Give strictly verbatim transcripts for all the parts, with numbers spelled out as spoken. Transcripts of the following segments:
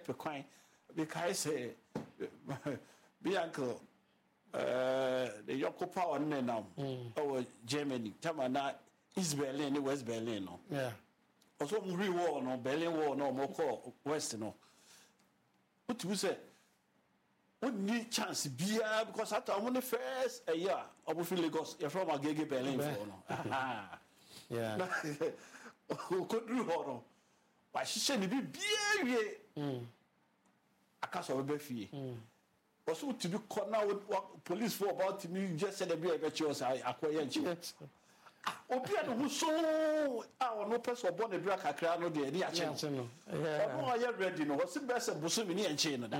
pequine because uh, be uncle uh the Yoko power now our Germany Tamana East Berlin and West Berlin no yeah also we war no Berlin war no more call West no what you say what need chance bia because at am the first a year obo fi Lagos you from Agege Berlin for no yeah could do no but she say ni bia wie mm akaso be fie also to be caught now with police for about me just said be a bet you say akoye nchi obi anu hu so ah no person born a bra kakra no de ni ache no yeah no you ready no was be say busu mi ni enchi no da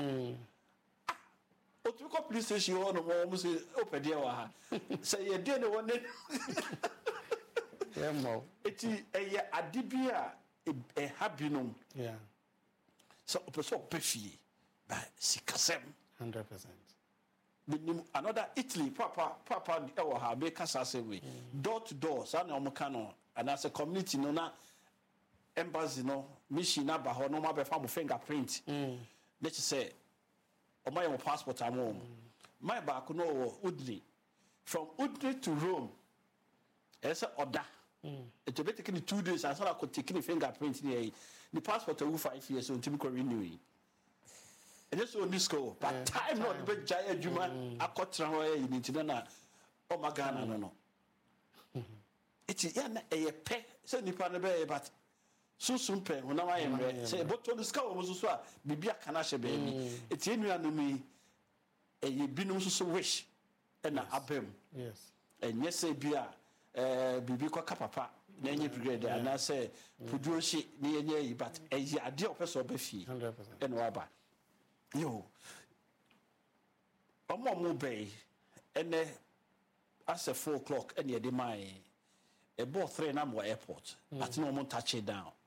o to go police station o no mo say opede wa ha say ye de no one yeah mo eti eye adibia e habinom yeah so person pefie ba sikasem one hundred percent. Another Italy, Papa, Papa, ewa ha be kasa say we door to door. Sa na omo kano, and as a community no na embassy no mission na ba ho no ma be fa mo fingerprint. Mm. Let's say, o my passport amo. Mm. My back no Udine, from Udine to Rome. Esa order. Mm. It will be taking two days. I thought I could take the fingerprint. The the passport will five years so until we renew. And just on this go, but yeah, time, time not the Jaya Juma, I caught Tramoya in Intina, oh my Ghana, no, no. It's a pay, send the Panabe, but so soon pay when I am say, but on the scout was also Bibia Canasha baby. It's in you and me a binum so wish and a abem. Yes. And yes, say Bia, Bibico Capapa, Nanny Brigade, and I say, Pudushi near, but a dear person Befi, hundred percent. And Waba. Yo, Omo Mubay, and then as a four o'clock, and ye demand a both three number airport, but no one touch it down.